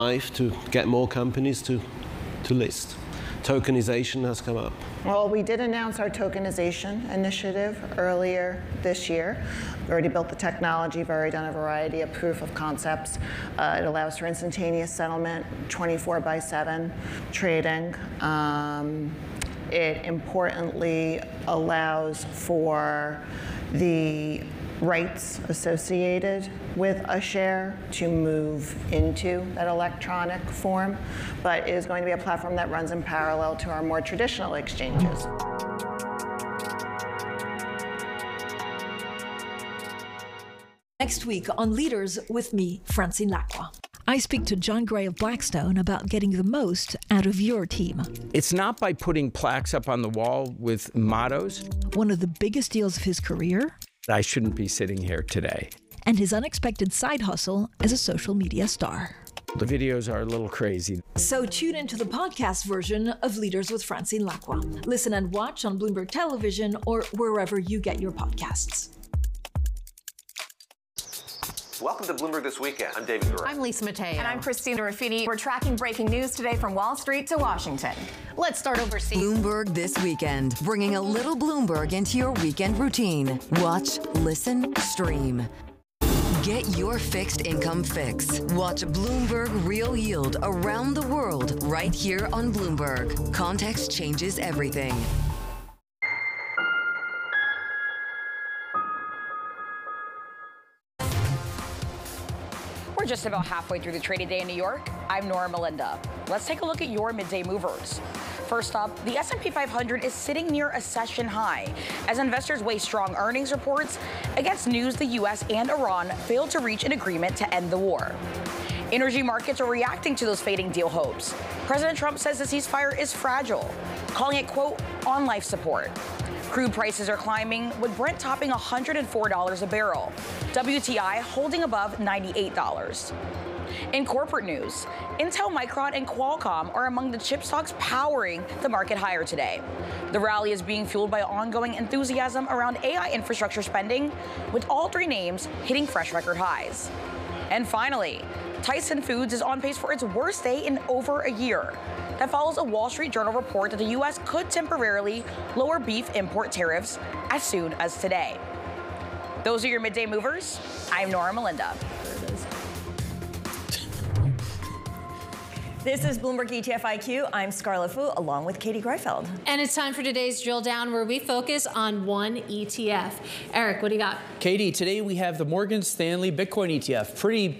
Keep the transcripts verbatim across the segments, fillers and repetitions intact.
To get more companies to, to list. Tokenization has come up. Well, we did announce our tokenization initiative earlier this year. We already built the technology, we've already done a variety of proof of concepts. Uh, it allows for instantaneous settlement, twenty-four by seven trading. Um, it importantly allows for the rights associated with a share to move into that electronic form, but it is going to be a platform that runs in parallel to our more traditional exchanges. Next week on Leaders with me, Francine Lacqua. I speak to John Gray of Blackstone about getting the most out of your team. It's not by putting plaques up on the wall with mottos. One of the biggest deals of his career. I shouldn't be sitting here today. And his unexpected side hustle as a social media star. The videos are a little crazy. So tune into the podcast version of Leaders with Francine Lacqua. Listen and watch on Bloomberg Television or wherever you get your podcasts. Welcome to Bloomberg This Weekend. I'm David Gura. I'm Lisa Mateo. And I'm Christina Ruffini. We're tracking breaking news today from Wall Street to Washington. Let's start overseas. Bloomberg This Weekend, bringing a little Bloomberg into your weekend routine. Watch, listen, stream. Get your fixed income fix. Watch Bloomberg Real Yield around the world right here on Bloomberg. Context changes everything. We're just about halfway through the trading day in New York. I'm Nora Melinda. Let's take a look at your midday movers. First up, the S and P five hundred is sitting near a session high as investors weigh strong earnings reports against news the U S and Iran failed to reach an agreement to end the war. Energy markets are reacting to those fading deal hopes. President Trump says the ceasefire is fragile, calling it, quote, on life support. Crude prices are climbing, with Brent topping one hundred four dollars a barrel. W T I holding above ninety-eight dollars. In corporate news, Intel, Micron, and Qualcomm are among the chip stocks powering the market higher today. The rally is being fueled by ongoing enthusiasm around A I infrastructure spending, with all three names hitting fresh record highs. And finally, Tyson Foods is on pace for its worst day in over a year. That follows a Wall Street Journal report that the U S could temporarily lower beef import tariffs as soon as today. Those are your midday movers. I'm Nora Melinda. This is Bloomberg E T F I Q. I'm Scarlett Fu, along with Katie Greifeld. And it's time for today's drill down, where we focus on one E T F. Eric, what do you got? Katie, today we have the Morgan Stanley Bitcoin E T F. Pretty,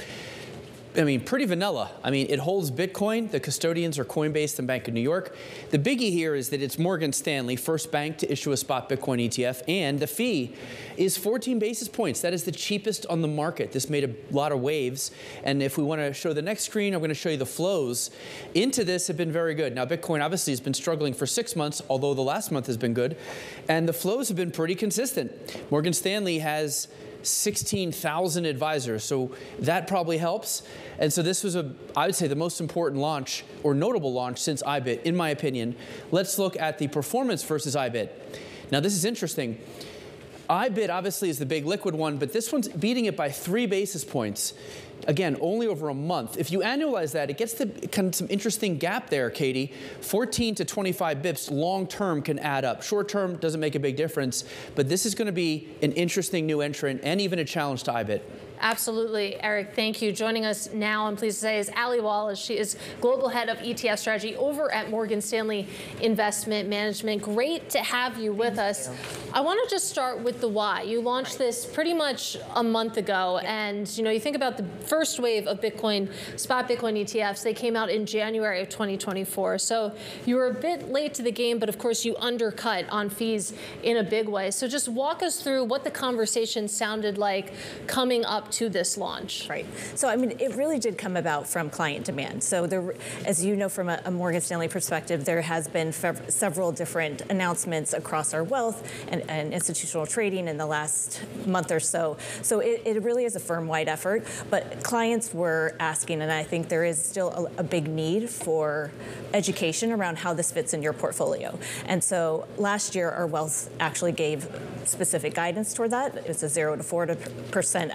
I mean, pretty vanilla. I mean, it holds Bitcoin. The custodians are Coinbase and Bank of New York. The biggie here is that it's Morgan Stanley, first bank to issue a spot Bitcoin E T F, and the fee is fourteen basis points. That is the cheapest on the market. This made a lot of waves. And if we want to show the next screen, I'm going to show you the flows into this have been very good. Now, Bitcoin obviously has been struggling for six months, although the last month has been good. And the flows have been pretty consistent. Morgan Stanley has sixteen thousand advisors, so that probably helps. And so this was, a, I would say, the most important launch or notable launch since I B I T, in my opinion. Let's look at the performance versus I B I T. Now, this is interesting. I B I T obviously is the big liquid one, but this one's beating it by three basis points. Again, only over a month. If you annualize that, it gets to kind of some interesting gap there, Katie. fourteen to twenty-five bips long term can add up. Short term doesn't make a big difference, but this is going to be an interesting new entrant and even a challenge to I B I T. Absolutely, Eric, thank you. Joining us now, I'm pleased to say, is Ali Wallace. She is Global Head of E T F Strategy over at Morgan Stanley Investment Management. Great to have you with us. I want to just start with the why. You launched this pretty much a month ago, and you know, you think about the first wave of Bitcoin, spot Bitcoin E T Fs, they came out in January of twenty twenty-four. So you were a bit late to the game, but of course you undercut on fees in a big way. So just walk us through what the conversation sounded like coming up to this launch. Right. So, I mean, it really did come about from client demand. So, there, as you know, from a, a Morgan Stanley perspective, there has been fev- several different announcements across our wealth and, and institutional trading in the last month or so. So, it, it really is a firm-wide effort. But clients were asking, and I think there is still a, a big need for education around how this fits in your portfolio. And so, last year, our wealth actually gave specific guidance toward that. It's a zero to four percent allocation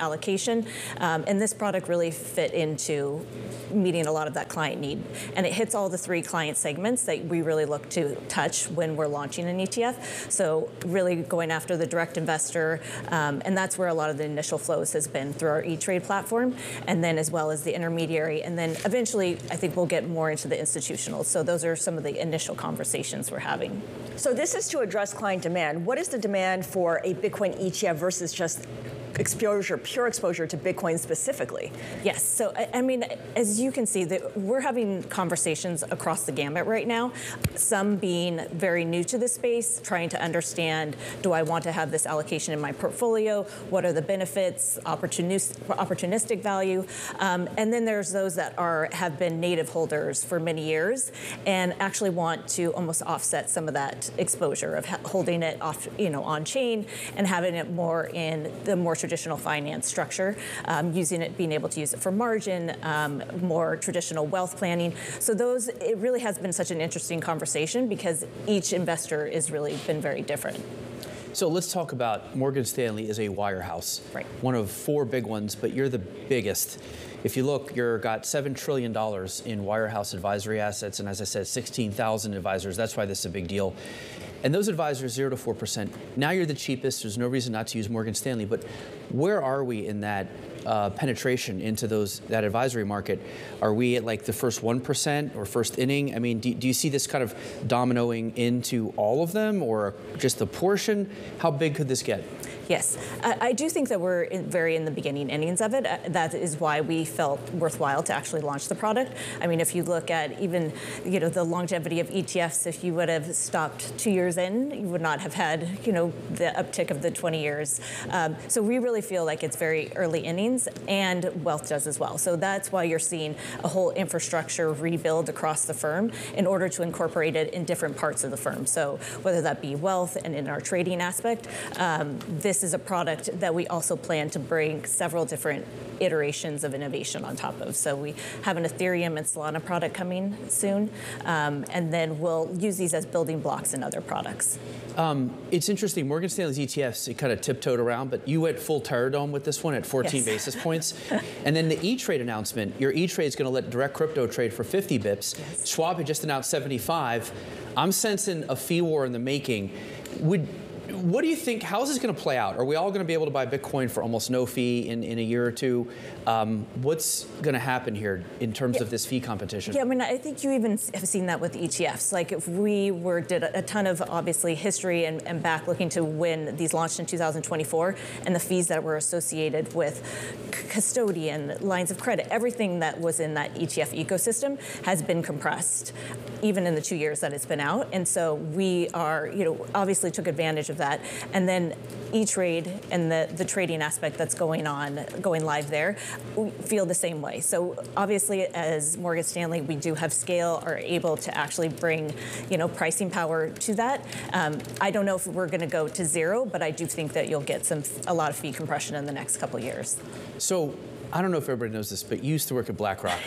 allocation. Um, and this product really fit into meeting a lot of that client need. And it hits all the three client segments that we really look to touch when we're launching an E T F. So really going after the direct investor, um, and that's where a lot of the initial flows has been through our E-Trade platform, and then as well as the intermediary. And then eventually, I think we'll get more into the institutional. So those are some of the initial conversations we're having. So this is to address client demand. What is the demand for a Bitcoin E T F versus just exposure, pure exposure to Bitcoin specifically? Yes, so I, I mean, as you can see, that we're having conversations across the gamut right now, some being very new to the space, trying to understand, do I want to have this allocation in my portfolio? What are the benefits, opportunis opportunistic value? Um, and then there's those that are have been native holders for many years and actually want to almost offset some of that exposure of holding it off, you know, on chain and having it more in the more traditional finance structure, um, using it, being able to use it for margin, um, more traditional wealth planning. So those, it really has been such an interesting conversation because each investor has really been very different. So let's talk about Morgan Stanley is a wirehouse, right? One of four big ones, but you're the biggest. If you look, you've got seven trillion dollars in wirehouse advisory assets, and as I said, sixteen thousand advisors. That's why this is a big deal. And those advisors, zero to four percent. Now you're the cheapest. There's no reason not to use Morgan Stanley. But where are we in that uh, penetration into those that advisory market? Are we at like the first one percent or first inning? I mean, do, do you see this kind of dominoing into all of them or just a portion? How big could this get? Yes, I, I do think that we're in, very in the beginning innings of it. Uh, that is why we felt worthwhile to actually launch the product. I mean, if you look at even, you know, the longevity of E T Fs, if you would have stopped two years in, you would not have had, you know, the uptick of the twenty years. Um, so we really feel like it's very early innings, and wealth does as well. So that's why you're seeing a whole infrastructure rebuild across the firm in order to incorporate it in different parts of the firm. So whether that be wealth and in our trading aspect, um, this This is a product that we also plan to bring several different iterations of innovation on top of. So we have an Ethereum and Solana product coming soon, um, and then we'll use these as building blocks in other products. Um, it's interesting, Morgan Stanley's E T Fs, it kind of tiptoed around, but you went full Terradome with this one at fourteen yes. basis points. And then the E-Trade announcement, your E-Trade is going to let direct crypto trade for fifty bips. Yes. Schwab had just announced seventy-five. I'm sensing a fee war in the making. Would What do you think, how is this going to play out? Are we all going to be able to buy Bitcoin for almost no fee in, in a year or two? Um, what's going to happen here in terms yeah. of this fee competition? Yeah, I mean, I think you even have seen that with E T Fs. Like if we were did a, a ton of obviously history and, and back looking to when these launched in two thousand twenty-four and the fees that were associated with custodian, lines of credit, everything that was in that E T F ecosystem has been compressed, even in the two years that it's been out. And so we are, you know, obviously took advantage of that. And then E-Trade and the, the trading aspect that's going on, going live there, we feel the same way. So obviously as Morgan Stanley, we do have scale, are able to actually bring, you know, pricing power to that. Um, I don't know if we're going to go to zero, but I do think that you'll get some a lot of fee compression in the next couple of years. So I don't know if everybody knows this, but you used to work at BlackRock.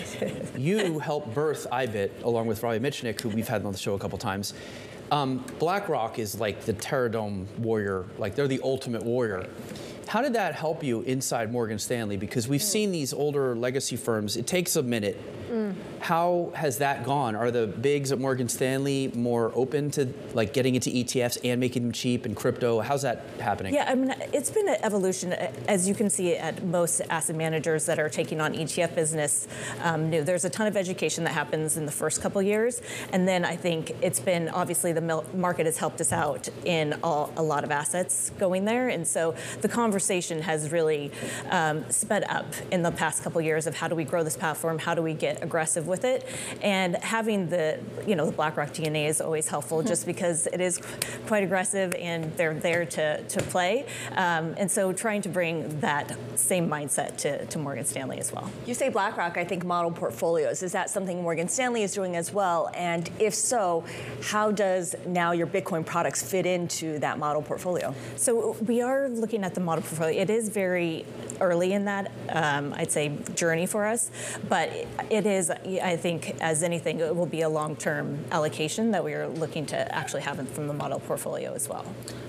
You helped birth IBIT along with Ravi Mitchnick, who we've had on the show a couple times. Um, BlackRock is like the Terradome warrior, like they're the ultimate warrior. How did that help you inside Morgan Stanley? Because we've seen these older legacy firms, it takes a minute. Mm. How has that gone? Are the bigs at Morgan Stanley more open to like getting into E T Fs and making them cheap and crypto? How's that happening? Yeah, I mean, it's been an evolution, as you can see at most asset managers that are taking on E T F business. Um, new. There's a ton of education that happens in the first couple years, and then I think it's been obviously the market has helped us out in all, a lot of assets going there, and so the conversation has really um, sped up in the past couple years of how do we grow this platform, how do we get aggressive with it, and having the, you know, the BlackRock D N A is always helpful just because it is quite aggressive and they're there to, to play. Um, and so trying to bring that same mindset to, to Morgan Stanley as well. You say BlackRock, I think model portfolios. Is that something Morgan Stanley is doing as well? And if so, how does now your Bitcoin products fit into that model portfolio? So we are looking at the model portfolio. It is very early in that, um, I'd say, journey for us, but it is, I think, as anything, it will be a long-term allocation that we are looking to actually have from the model portfolio as well.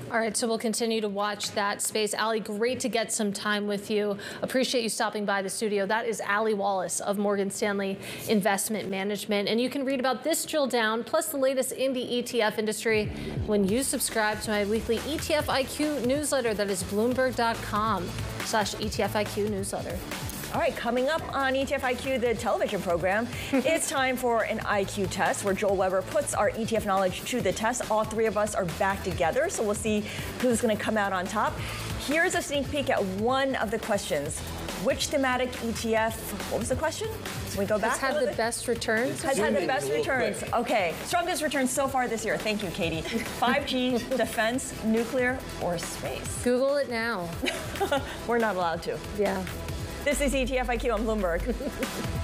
All right, so we'll continue to watch that space. Ali, great to get some time with you. Appreciate you stopping by the studio. That is Ali Wallace of Morgan Stanley Investment Management. And you can read about this drill down, plus the latest in the E T F industry, when you subscribe to my weekly E T F I Q newsletter. That is bloomberg.com slash ETFIQ newsletter. All right, coming up on E T F I Q, the television program, it's time for an I Q test where Joel Weber puts our E T F knowledge to the test. All three of us are back together, so we'll see who's going to come out on top. Here's a sneak peek at one of the questions. Which thematic E T F, what was the question? Can we go back? Has had the best returns? Has had the best returns. Okay, strongest returns so far this year. Thank you, Katie. five G, defense, nuclear, or space? Google it now. We're not allowed to. Yeah. This is E T F I Q on Bloomberg.